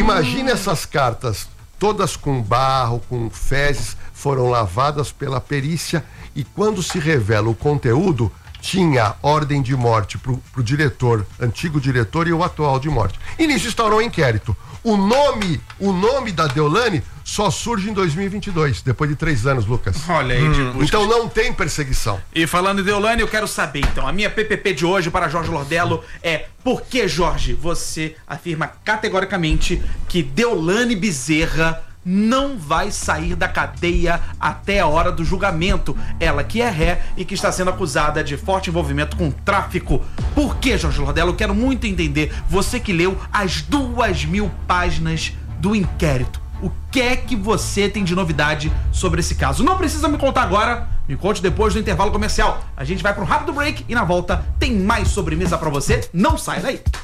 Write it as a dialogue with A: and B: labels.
A: Imagina essas cartas, todas com barro, com fezes, foram lavadas pela perícia e quando se revela o conteúdo, tinha ordem de morte pro diretor, antigo diretor e o atual de morte. E nisso instaurou um inquérito. O nome da Deolane só surge em 2022, depois de 3 anos, Lucas.
B: Olha aí,
A: então não tem perseguição.
B: E falando em Deolane, eu quero saber, então, a minha PPP de hoje para Jorge Lordello é: por que, Jorge, você afirma categoricamente que Deolane Bezerra não vai sair da cadeia até a hora do julgamento? Ela que é ré e que está sendo acusada de forte envolvimento com tráfico. Por que, Jorge Lordello? Eu quero muito entender. Você que leu as 2.000 páginas do inquérito. O que é que você tem de novidade sobre esse caso? Não precisa me contar agora, me conte depois do intervalo comercial. A gente vai para um rápido break e na volta tem mais sobremesa para você. Não sai daí.